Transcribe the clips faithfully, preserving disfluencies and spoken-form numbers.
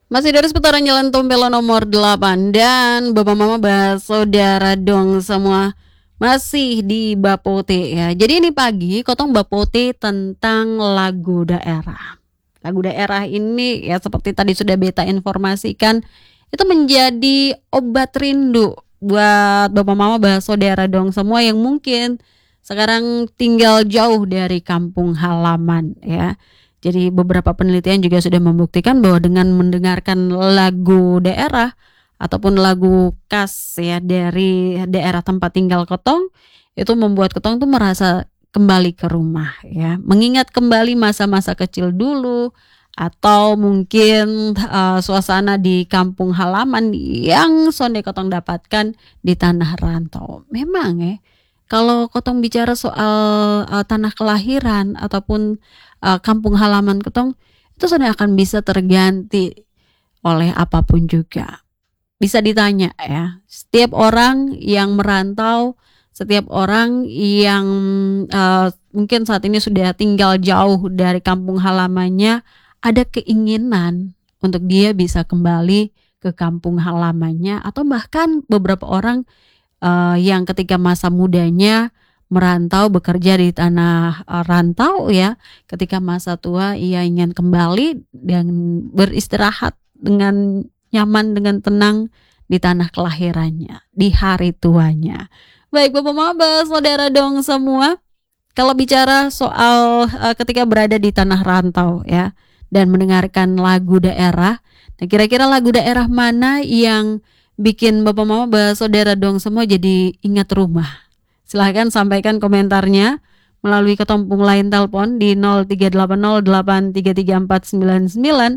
Masih dari seputaran Jalan Tompelo nomor delapan dan Bapak Mama bahas saudara dong semua masih di Bapote ya. Jadi ini pagi Kotong Bapote tentang lagu daerah. Lagu daerah ini ya seperti tadi sudah beta informasikan itu menjadi obat rindu buat Bapak Mama bahas saudara dong semua yang mungkin sekarang tinggal jauh dari kampung halaman ya. Jadi beberapa penelitian juga sudah membuktikan bahwa dengan mendengarkan lagu daerah ataupun lagu khas ya dari daerah tempat tinggal Kotong itu membuat Kotong tuh merasa kembali ke rumah ya, mengingat kembali masa-masa kecil dulu atau mungkin uh, suasana di kampung halaman yang sonde Kotong dapatkan di tanah rantau. Memang ya, kalau Kotong bicara soal uh, tanah kelahiran ataupun uh, kampung halaman Kotong itu sudah akan bisa terganti oleh apapun juga. Bisa ditanya ya, setiap orang yang merantau, setiap orang yang uh, mungkin saat ini sudah tinggal jauh dari kampung halamannya, ada keinginan untuk dia bisa kembali ke kampung halamannya, atau bahkan beberapa orang uh, yang ketika masa mudanya merantau bekerja di tanah uh, rantau ya, ketika masa tua ia ingin kembali dan beristirahat dengan nyaman, dengan tenang di tanah kelahirannya, di hari tuanya. Baik Bapak Maba, saudara dong semua, kalau bicara soal uh, ketika berada di tanah rantau ya dan mendengarkan lagu daerah, nah kira-kira lagu daerah mana yang bikin Bapak Maba, saudara dong semua jadi ingat rumah? Silahkan sampaikan komentarnya melalui ketumpung line telepon di nol tiga delapan nol delapan tiga tiga empat sembilan sembilan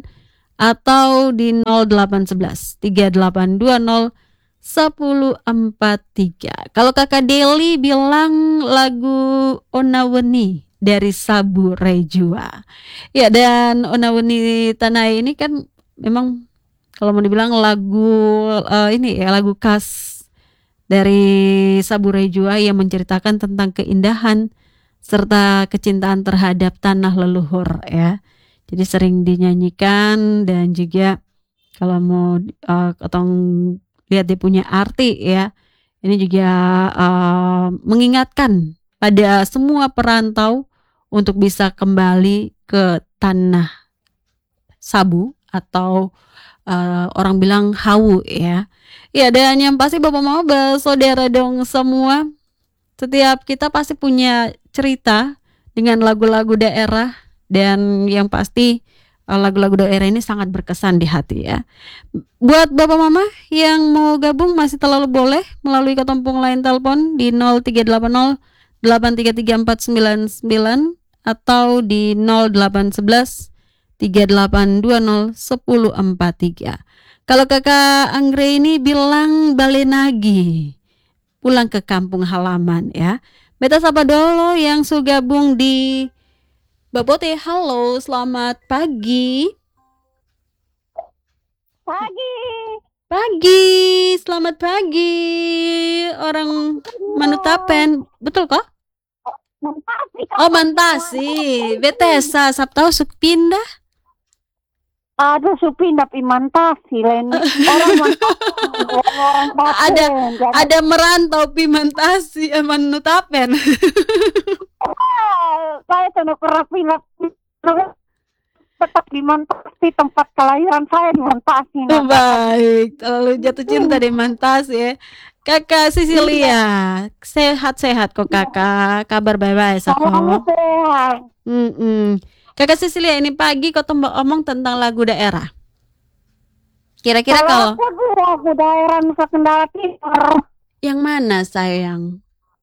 atau di nol delapan satu satu tiga delapan dua nol satu empat tiga. Kalau Kakak Deli bilang lagu Onaweni dari Sabu Rejua. Ya, dan Onaweni Tanai ini kan memang kalau mau dibilang lagu uh, ini ya, lagu khas dari Sabu Rejua yang menceritakan tentang keindahan serta kecintaan terhadap tanah leluhur ya. Jadi sering dinyanyikan dan juga kalau mau uh, ketong lihat dia punya arti ya. Ini juga uh, mengingatkan pada semua perantau untuk bisa kembali ke tanah Sabu atau uh, orang bilang Hawu ya. Ya, dan yang pasti Bapak mau saudara dong semua, setiap kita pasti punya cerita dengan lagu-lagu daerah. Dan yang pasti lagu-lagu daerah ini sangat berkesan di hati ya. Buat Bapak Mama yang mau gabung masih terlalu boleh melalui ketumpung line telepon di nol tiga delapan nol delapan tiga tiga empat sembilan sembilan atau di nol delapan satu satu tiga delapan dua nol satu empat tiga. Kalau Kakak Anggrek ini bilang balenagi, pulang ke kampung halaman ya. Beta sapa dulu yang sudah gabung di Bapote, halo, selamat pagi. Pagi. Pagi, selamat pagi. Orang Manutapen, betul kok? Mantasi. Oh, Mantasi. Betesa, Sabtu suk pindah. Aduh, supindah Mantasi Leni. Orang Mantasi, orang Ada Bapen, ada merantau pi Mantasi, eh, Manutapen. saya sudah pernah pindah tetap di Mantasi, tempat kelahiran saya di Mantasi. Oh, baik, terlalu jatuh cinta di Mantasi ya. Kakak Sisilia, sehat-sehat kok kakak, kabar baik-baik Kamu kok. sehat. Mm-mm. Kakak Sisilia, ini pagi kau tuh ngomong tentang lagu daerah. Kira-kira kalau, Kalau aku lagu daerah Nusa Tenggara Timur, yang mana sayang?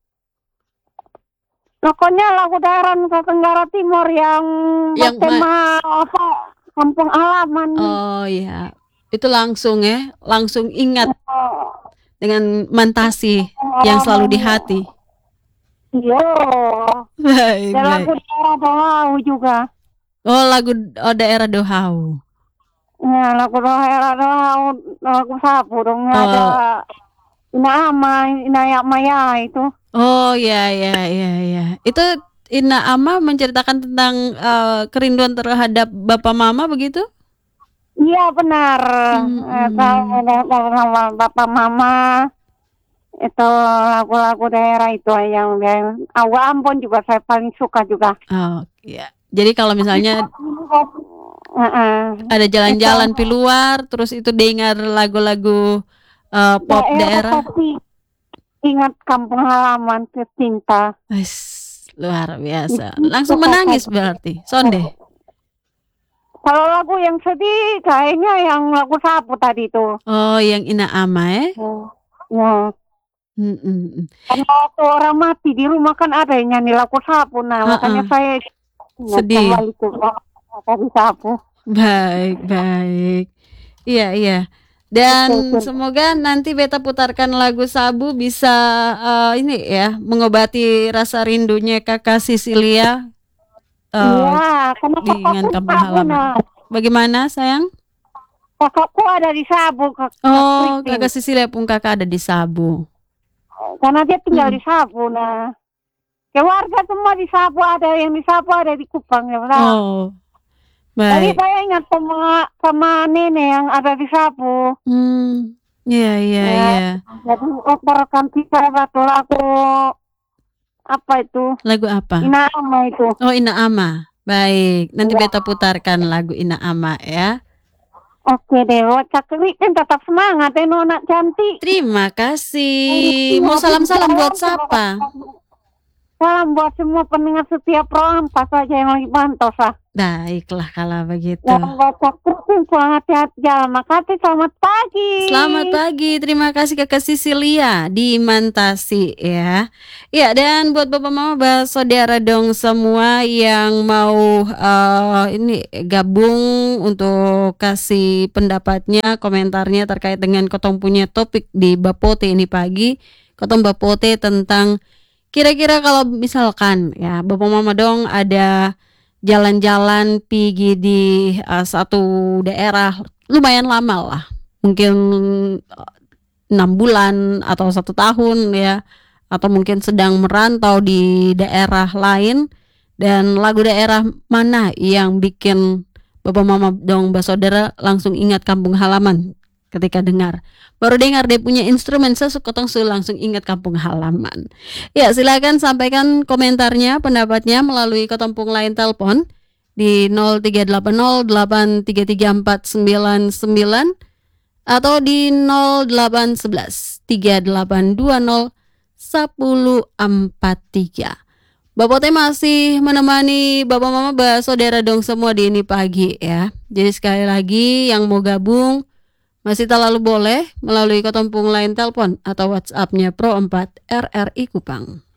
pokoknya lagu daerah Nusa Tenggara Timur yang Yang bertema apa, kampung halaman. Oh ya, itu langsung ya, langsung ingat Oh, dengan Mantasi yang selalu di hati. iya. Baik, Dan lagu baik. daerah Dohau juga. Oh, lagu oh, daerah Dohau. Ya, lagu daerah Dohau, lagu sapu dong Oh, ada Ina Ama, Ina Yak Maya itu. oh ya ya ya ya. Itu Ina Ama menceritakan tentang uh, kerinduan terhadap bapak mama begitu? Iya benar. Eh, Kalau Mm-mm. ada kalau sama bapak mama itu lagu-lagu daerah itu yang yang Awa Ambon juga saya paling suka juga. Oh, iya. Jadi kalau misalnya Heeh. ada Itu jalan-jalan di luar, terus itu dengar lagu-lagu eh, pop daerah daerah, pasti ingat kampung halaman tercinta. wes, luar biasa. Itu Langsung kakak. menangis berarti, Sonde. Kalau lagu yang sedih kayaknya yang lagu sapu tadi itu. Oh, yang Ina Ama eh? Oh, ya. Mm-mm. Karena waktu orang mati di rumah kan ada yang nyanyi lagu sapu. Nah, makanya Ha-ha. saya ingat Sedih. kembali ke lagu sapu. Baik, baik. Iya, iya. Oke, Dan oke. semoga nanti beta putarkan lagu Sabu bisa eh, ini ya mengobati rasa rindunya Kakak Sisilia eh, Iya, karena dengan kakakku di kampung Sabu, halaman. nah. Bagaimana, sayang? Kakakku ada di Sabu, Kak, Kak Oh, Christine. Kakak Sisilia pun kakak ada di Sabu. Karena dia tinggal Mm. di Sabu, nah. Keluarga semua di Sabu, ada yang di Sabu, ada di Kupang, ya benar. Oh, Tadi baik. saya ingat sama sama nenek yang ada di Sabu. Hmm, iya, iya, Ya, iya. jadi rekan kita satu lagu apa itu? Lagu apa? Inama itu. Oh, Ina Ama. Baik, nanti Ya, beta putarkan lagu Ina Ama ya. oke deh. Oh, Cak Christine tetap semangat, ya, Nona cantik. Terima kasih. Mau Hati salam-salam buat jalan, siapa? salam buat semua pendengar setiap program pas saja yang lagi bantos ah. Baiklah kalau begitu. Yang buat Cak Christine selamat hati-hati jalan. Makasih, selamat pagi. Selamat pagi, terima kasih Kakak Sisilia di Mantasi ya. Ya, dan buat Bapak Mama, Bapak Saudara dong semua yang mau eh, ini gabung untuk kasih pendapatnya, komentarnya terkait dengan Kotong punya topik di Bapote ini pagi. Kotong Bapote tentang kira-kira kalau misalkan ya Bapak Mama dong ada jalan-jalan pergi di uh, satu daerah lumayan lama lah, mungkin uh, enam bulan atau satu tahun ya, atau mungkin sedang merantau di daerah lain, dan lagu daerah mana yang bikin Bapak Mama dong Mbak Saudara langsung ingat kampung halaman ketika dengar. Baru dengar dia punya instrumen sesuk kotong su langsung ingat kampung halaman. Ya, silakan sampaikan komentarnya, pendapatnya melalui Kotompung Line telepon di nol tiga delapan nol delapan tiga tiga empat sembilan sembilan atau di nol delapan satu satu tiga delapan dua nol satu empat tiga. Bapak Teh masih menemani Bapak Mama Mbak Saudara dong semua di ini pagi ya. Jadi sekali lagi yang mau gabung masih terlalu boleh melalui Kotompung Line telepon atau WhatsApp-nya Pro empat R R I Kupang.